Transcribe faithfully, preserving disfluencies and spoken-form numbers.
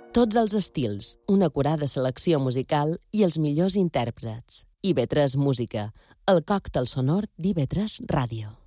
Tots els estils, una acurada selecció musical i els millors intèrprets. I ve tres Música, el còctel sonor d'I ve tres Ràdio.